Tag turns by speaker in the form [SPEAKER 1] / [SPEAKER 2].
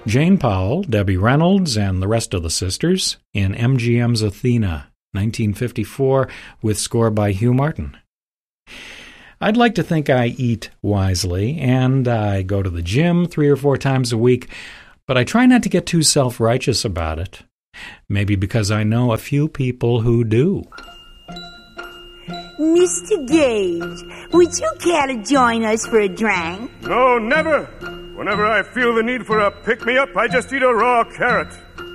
[SPEAKER 1] Jane Powell, Debbie Reynolds, and the rest of the sisters in MGM's Athena, 1954, with score by Hugh Martin. I'd like to think I eat wisely, and I go to the gym 3 or 4 times a week, but I try not to get too self-righteous about it. Maybe because I know a few people who do.
[SPEAKER 2] Mr. Gage, would you care to join us for a drink?
[SPEAKER 3] No, never. Whenever I feel the need for a pick-me-up, I just eat a raw carrot.